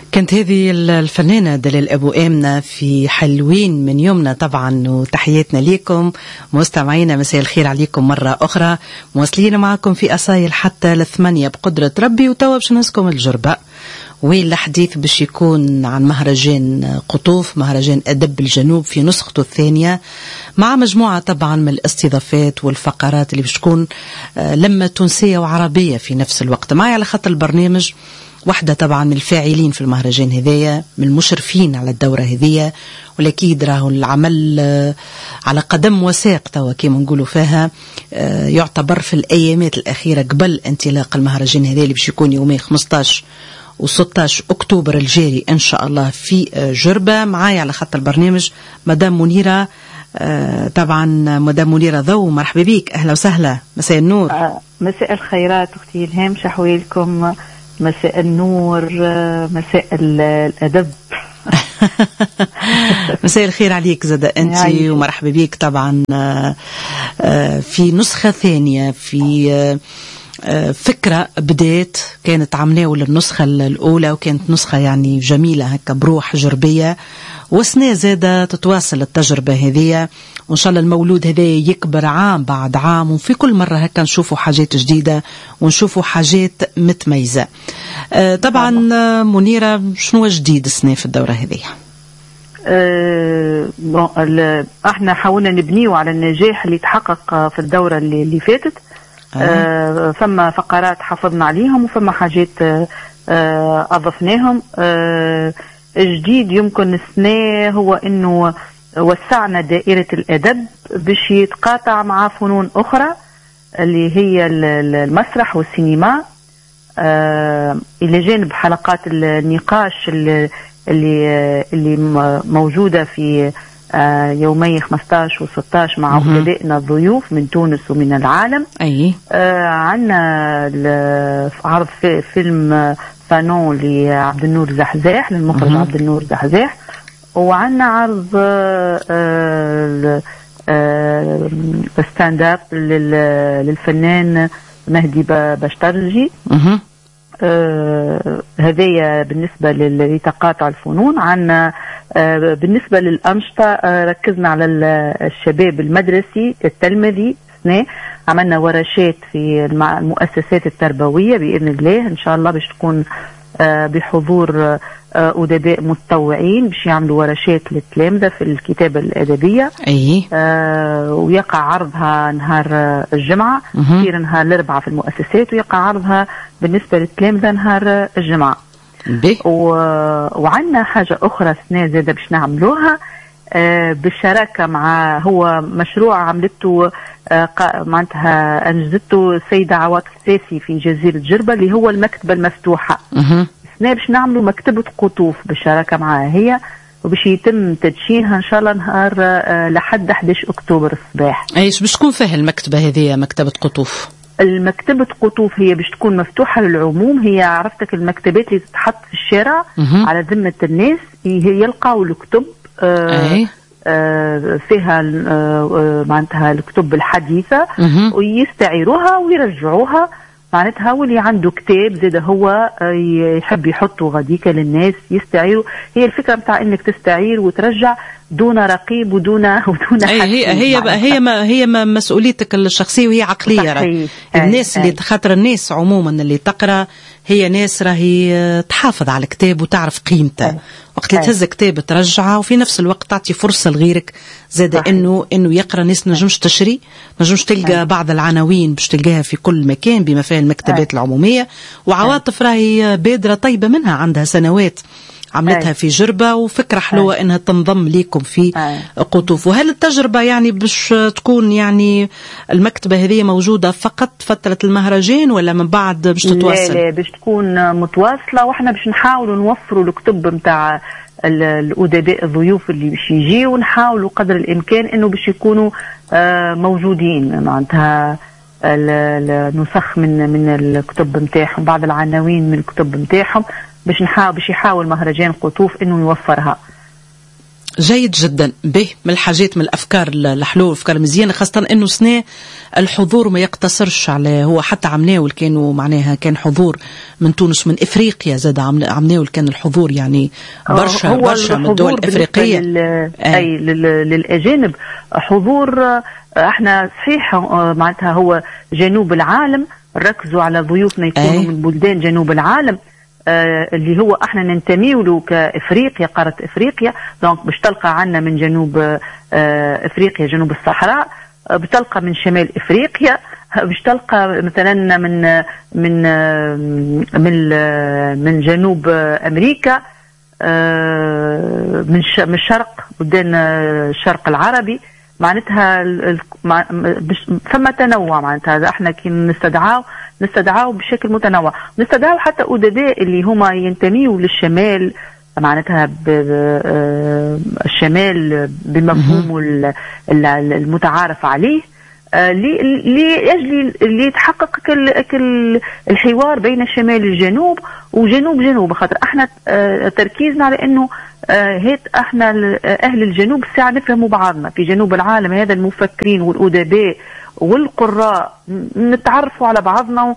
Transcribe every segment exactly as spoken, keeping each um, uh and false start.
كانت هذه الفنانة دلال أبو آمنة في حلوين من يومنا طبعا، وتحياتنا لكم مستمعينا، مساء الخير عليكم مرة أخرى. مواصلين معكم في أصايل حتى الثمانية بقدرة ربي. وتوا باش نهزكم الجربة، والحديث باش يكون عن مهرجان قطوف، مهرجان أدب الجنوب في نسخته الثانية، مع مجموعة طبعا من الاستضافات والفقرات اللي باش تكون لما تونسية وعربية في نفس الوقت. معي على خط البرنامج واحدة طبعا من الفاعلين في المهرجان هذايا، من المشرفين على الدورة هذية، ولكن راهو العمل على قدم وساق توا كيما نقولوا فيها، يعتبر في الأيامات الأخيرة قبل انطلاق المهرجان هذا اللي باش يكون يومين خمسطاش وستطاش أكتوبر الجاري إن شاء الله في جربة. معايا على خط البرنامج مدام منيرة، طبعا مدام منيرة ضو، مرحبا بيك، أهلا وسهلا، مساء النور. آه مساء الخيرات أختي إلهام، شحويلكم، مساء النور، مساء الأدب. مساء الخير عليك زادة أنت، ومرحبا بيك طبعا في نسخة ثانية، في فكرة بدات كانت عمناو للنسخة الأولى، وكانت نسخة يعني جميلة هكا بروح جربية، وسنة زادة تتواصل التجربة هذه، وإن شاء الله المولود هذا يكبر عام بعد عام، وفي كل مرة هكا نشوفوا حاجات جديدة ونشوفوا حاجات متميزة. آه طبعا منيرة، شنو جديد السنة في الدورة هذه؟ أه احنا حاولنا نبنيه على النجاح اللي تحقق في الدورة اللي, اللي فاتت. آه فما فقرات حافظنا عليهم، وفما حاجات آه أضفناهم. آه جديد يمكن السنة هو انه وسعنا دائرة الأدب باش يتقاطع مع فنون أخرى اللي هي المسرح والسينما، آه إلى جانب حلقات النقاش اللي اللي موجودة في آه يومي خمسطاش وستطاش مع أولادنا الضيوف من تونس ومن العالم. أي آه عنا عرض في فيلم فانون لعبد النور زحزاح، للمخرج عبد النور زحزاح، وعنا عرض آه آه ستاند اب للفنان مهدي بشترجي. آه هذايا بالنسبة لتقاطع الفنون. عنا آه بالنسبة للأنشطة آه ركزنا على الشباب المدرسي التلمذي. سنة عملنا ورشات في المؤسسات التربوية بإذن الله إن شاء الله، باش تكون آه بحضور آه أدباء متطوعين باش يعملوا ورشات للتلامذة في الكتابة الأدبية. أي آه ويقع عرضها نهار الجمعة، يصير نهار الأربعاء في المؤسسات، ويقع عرضها بالنسبة للتلامذة نهار الجمعة. و... وعندنا حاجة أخرى سنة زادة باش نعملوها آه بالشراكة مع، هو مشروع عملته آه معناتها أنجزته السيدة عواطف ساسي في جزيرة جربة، اللي هو المكتبة المفتوحة. سنة باش نعملوا مكتبة قطوف بالشراكة معها هي، وباش يتم تدشينها إن شاء الله نهار آه لحد أحد عشر أكتوبر الصباح. أيش باش تكون فيها المكتبة هذه، مكتبة قطوف؟ المكتبة قطوف هي باش تكون مفتوحة للعموم. هي عرفتك المكتبات اللي تتحط في الشارع مه. على ذمة الناس، هي يلقاو الكتب آه آه فيها آه معناتها الكتب الحديثة مه. ويستعيروها ويرجعوها معناتها. واللي عنده كتاب زاد هو يحب يحطه غاديك للناس يستعيروا. هي الفكرة متاع انك تستعير وترجع دون رقيب ودون ودون هي هي هي هي ما هي ما مسؤوليتك الشخصيه، وهي عقليه. رأي. الناس أي. اللي خاطر الناس عموما اللي تقرا هي ناس راهي تحافظ على الكتاب وتعرف قيمته. وقت اللي تهز كتاب ترجعه، وفي نفس الوقت تعطي فرصه لغيرك زاد انه انه يقرا. ناس نجمش تشري، نجمش تلقى أي. بعض العناوين باش تلقاها في كل مكان بما فيها المكتبات أي. العموميه. وعواطف راهي بادره طيبه منها، عندها سنوات عملتها في جربة، وفكرة حلوة أي. إنها تنضم ليكم في أي. قطوف. وهل التجربة يعني باش تكون يعني المكتبة هذه موجودة فقط فترة المهرجان، ولا من بعد باش تتواصل؟ لا لا باش تكون متواصلة، وإحنا باش نحاولوا نوفروا الكتب متاع الأدباء الضيوف اللي باش يجيوا، ونحاولوا قدر الإمكان إنه باش يكونوا موجودين معناتها النسخ من من الكتب متاعهم، بعض العناوين من الكتب متاعهم، باش نحاول باش يحاول مهرجان قطوف انه يوفرها. جيد جدا. به من الحاجات من الأفكار الحلوة الأفكار مزيانة، خاصة أنه سنة الحضور ما يقتصرش على هو، حتى عمناول كانوا معناها كان حضور من تونس من إفريقيا زاد، عمناول كان الحضور يعني برشا برشا من الدول الإفريقية لل... أي للأجانب حضور. احنا صحيح معناتها هو جنوب العالم، ركزوا على ضيوفنا يكونوا من بلدان جنوب العالم آه اللي هو احنا ننتمي له كافريقيا، قاره افريقيا. دونك باش تلقى عنا من جنوب آه افريقيا جنوب الصحراء، آه بتلقى من شمال افريقيا، باش تلقى مثلا من من آه من آه من جنوب آه امريكا، آه من من الشرق بلدان الشرق العربي. معناتها فما تنوع، معناتها احنا كي نستدعاو نستدعاو بشكل متنوع، نستدعاو حتى أدباء اللي هما ينتميوا للشمال، معناتها الشمال بمفهومه المتعارف عليه، لأجل اللي يتحقق كل الحوار بين الشمال والجنوب وجنوب جنوب. خاطر احنا تركيزنا على انه هيك احنا اهل الجنوب الساعة نفهموا بعضنا في جنوب العالم هذا، المفكرين والأدباء والقراء نتعرفوا على بعضنا،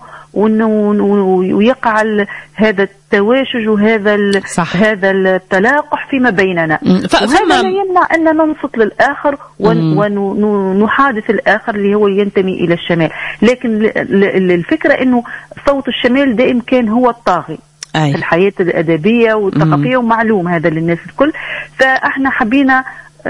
ويقع هذا التواشج وهذا هذا التلاقح فيما بيننا. وهذا لا يمنع أن ننصت للآخر ونحادث الآخر اللي هو ينتمي إلى الشمال، لكن الفكرة أنه صوت الشمال دائم كان هو الطاغي أي. في الحياة الأدبية والثقافية، ومعلوم هذا للناس الكل. فاحنا حبينا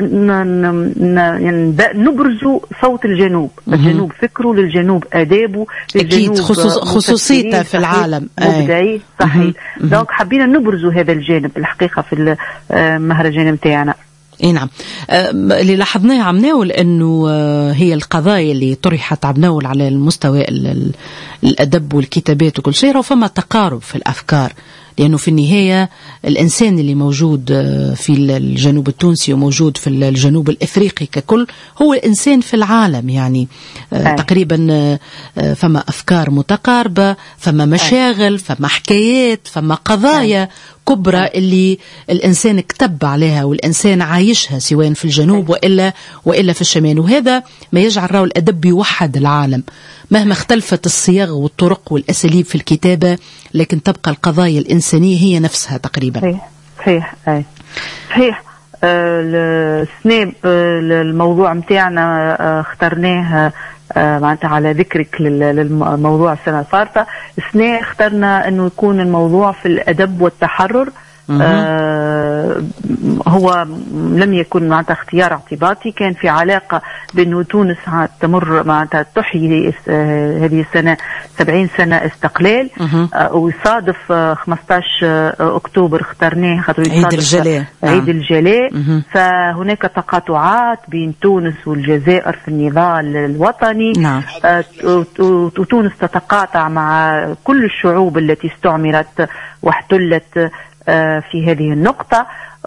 نبرز صوت الجنوب، الجنوب فكره، للجنوب آدابه، للجنوب خصوص خصوصيته في العالم مبدعي صحيح. دونك حبينا نبرزوا هذا الجانب الحقيقة في المهرجان متاعنا. اي نعم. اللي لاحظناه عمناول انه هي القضايا اللي طرحت عمناول على المستوى الادب والكتابات وكل شيء، فما تقارب في الافكار، لأنه في النهاية الإنسان اللي موجود في الجنوب التونسي وموجود في الجنوب الإفريقي ككل هو إنسان في العالم، يعني أي. تقريبا فما أفكار متقاربة، فما مشاغل، فما حكايات، فما قضايا أي. كبرى اللي الإنسان كتب عليها والإنسان عايشها سواء في الجنوب وإلا وإلا في الشمال، وهذا ما يجعل راو الأدب يوحد العالم مهما اختلفت الصيغ والطرق والأساليب في الكتابة، لكن تبقى القضايا الإنسانية هي نفسها تقريبا. صحيح صحيح أي صحيح. آه السنة آه الموضوع متاعنا آه اخترناه آه معناتها على ذكرك للموضوع السنة الفارطة. السنة اخترنا أنه يكون الموضوع في الأدب والتحرر. آه هو لم يكن معناتها اختيار اعتباطي، كان في علاقة بأنه تونس تمر معناتها تحيي آه هذه السنة سبعين سنة استقلال، آه ويصادف آه خمسة عشر أكتوبر اخترناه خاطر عيد الجلاء عيد الجلاء. فهناك تقاطعات بين تونس والجزائر في النضال الوطني. نعم. آه وتونس تتقاطع مع كل الشعوب التي استعمرت واحتلت في هذه النقطة،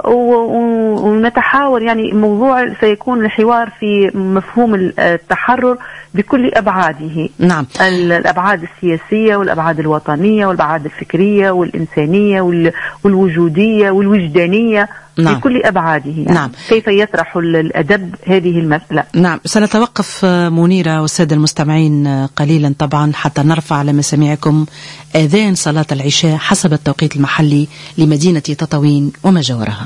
ونتحاور يعني موضوع سيكون الحوار في مفهوم التحرر بكل أبعاده. نعم. الأبعاد السياسية والأبعاد الوطنية والأبعاد الفكرية والإنسانية والوجودية والوجدانية. نعم. بكل أبعاده يعني. نعم. كيف يطرح الأدب هذه المسألة. نعم. سنتوقف منيرة والسادة المستمعين قليلا طبعا حتى نرفع على مسامعكم آذان صلاة العشاء حسب التوقيت المحلي لمدينة تطاوين وما جاورها.